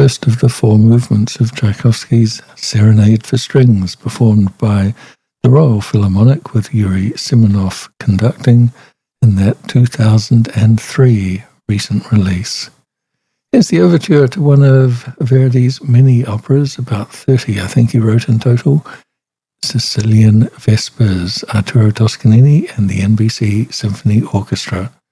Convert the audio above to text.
first of the four movements of Tchaikovsky's Serenade for Strings, performed by the Royal Philharmonic with Yuri Simonov conducting in that 2003 recent release. Here's the overture to one of Verdi's many operas, about 30 I think he wrote in total, Sicilian Vespers, Arturo Toscanini and the NBC Symphony Orchestra.